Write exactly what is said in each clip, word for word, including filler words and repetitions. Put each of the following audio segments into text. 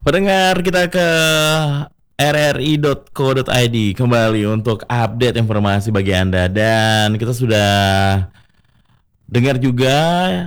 Pendengar, kita ke r r i dot co dot i d kembali untuk update informasi bagi Anda. Dan kita sudah dengar juga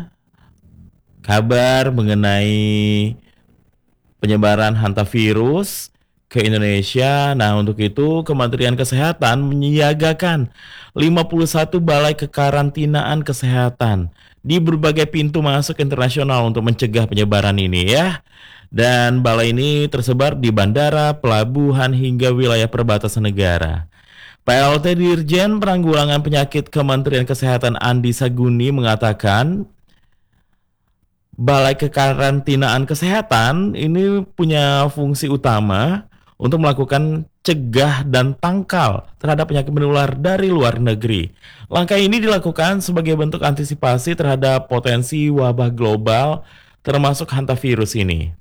kabar mengenai penyebaran hantavirus ke Indonesia. Nah, untuk itu Kementerian Kesehatan menyiagakan lima puluh satu balai kekarantinaan kesehatan di berbagai pintu masuk internasional untuk mencegah penyebaran ini ya. Dan balai ini tersebar di bandara, pelabuhan, hingga wilayah perbatasan negara. P L T Dirjen Penanggulangan Penyakit Kementerian Kesehatan Andi Saguni mengatakan balai kekarantinaan kesehatan ini punya fungsi utama untuk melakukan cegah dan tangkal terhadap penyakit menular dari luar negeri. Langkah ini dilakukan sebagai bentuk antisipasi terhadap potensi wabah global termasuk hantavirus ini.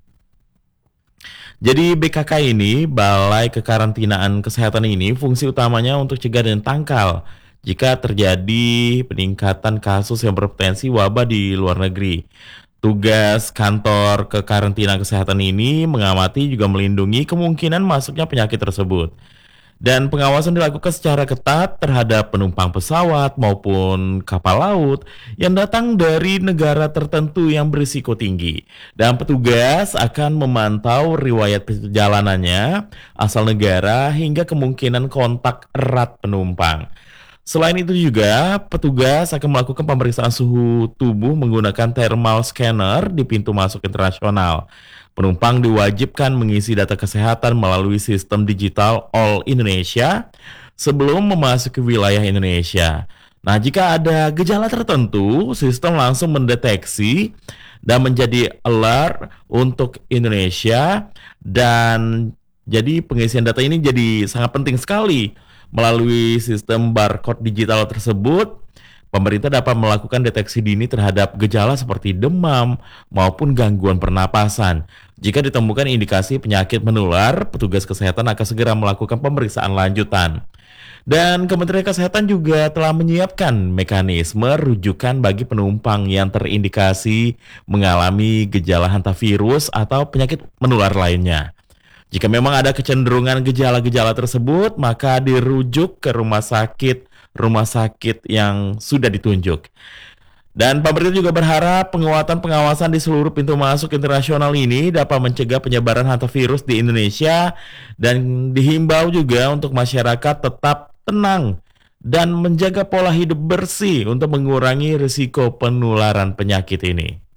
Jadi B K K ini, Balai Kekarantinaan Kesehatan ini, fungsi utamanya untuk cegah dan tangkal jika terjadi peningkatan kasus yang berpotensi wabah di luar negeri. Tugas kantor kekarantinaan kesehatan ini mengamati juga melindungi kemungkinan masuknya penyakit tersebut. Dan pengawasan dilakukan secara ketat terhadap penumpang pesawat maupun kapal laut yang datang dari negara tertentu yang berisiko tinggi. Dan petugas akan memantau riwayat perjalanannya, asal negara, hingga kemungkinan kontak erat penumpang. Selain itu juga, petugas akan melakukan pemeriksaan suhu tubuh menggunakan thermal scanner di pintu masuk internasional. Penumpang diwajibkan mengisi data kesehatan melalui sistem digital All Indonesia sebelum memasuki wilayah Indonesia. Nah, jika ada gejala tertentu, sistem langsung mendeteksi dan menjadi alert untuk Indonesia. Dan jadi pengisian data ini jadi sangat penting sekali. Melalui sistem barcode digital tersebut, pemerintah dapat melakukan deteksi dini terhadap gejala seperti demam maupun gangguan pernapasan. Jika ditemukan indikasi penyakit menular, petugas kesehatan akan segera melakukan pemeriksaan lanjutan. Dan Kementerian Kesehatan juga telah menyiapkan mekanisme rujukan bagi penumpang yang terindikasi mengalami gejala hantavirus atau penyakit menular lainnya. Jika memang ada kecenderungan gejala-gejala tersebut, maka dirujuk ke rumah sakit rumah sakit yang sudah ditunjuk. Dan pemerintah juga berharap penguatan pengawasan di seluruh pintu masuk internasional ini dapat mencegah penyebaran hantavirus di Indonesia, dan dihimbau juga untuk masyarakat tetap tenang dan menjaga pola hidup bersih untuk mengurangi risiko penularan penyakit ini.